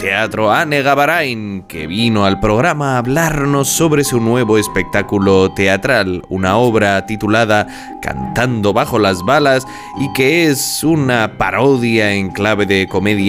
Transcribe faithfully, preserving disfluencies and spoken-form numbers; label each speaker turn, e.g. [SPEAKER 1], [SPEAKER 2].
[SPEAKER 1] teatro Anne Gavarain, que vino al programa a hablarnos sobre su nuevo espectáculo teatral, una obra titulada Cantando bajo las balas y que es una parodia en clave de comedia